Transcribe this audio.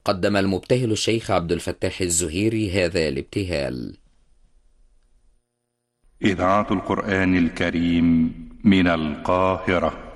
قدم المبتهل الشيخ عبد الفتاح الزهيري هذا الابتهال. إذاعة القرآن الكريم من القاهرة.